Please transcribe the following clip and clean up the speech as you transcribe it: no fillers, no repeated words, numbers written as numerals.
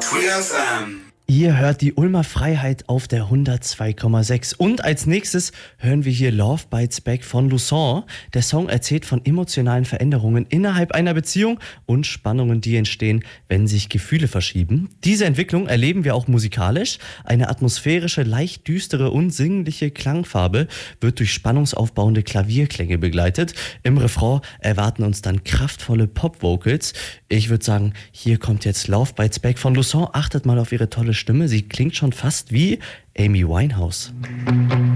3FM. Ihr hört die Ulmer Freiheit auf der 102,6. Und als nächstes hören wir hier Love Bites Back von Luson. Der Song erzählt von emotionalen Veränderungen innerhalb einer Beziehung und Spannungen, die entstehen, wenn sich Gefühle verschieben. Diese Entwicklung erleben wir auch musikalisch. Eine atmosphärische, leicht düstere und sinnliche Klangfarbe wird durch spannungsaufbauende Klavierklänge begleitet. Im Refrain erwarten uns dann kraftvolle Pop-Vocals. Ich würde sagen, hier kommt jetzt Love Bites Back von Luson. Achtet mal auf ihre tolle Stimme. Sie klingt schon fast wie Amy Winehouse.